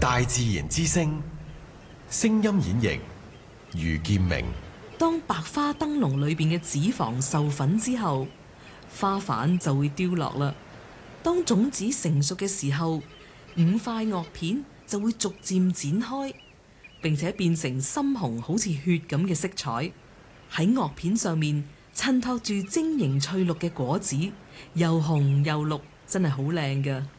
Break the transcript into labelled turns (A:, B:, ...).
A: 大自然之聲，聲音演繹余劍明。
B: 當白花燈籠裏邊嘅脂肪授粉之後，花瓣就會凋落啦。當種子成熟嘅時候，5塊萼片就會逐漸展開，並且變成深紅好似血咁嘅色彩。喺萼片上面襯托住晶瑩翠綠嘅果子，又紅又綠，真係好靚㗎。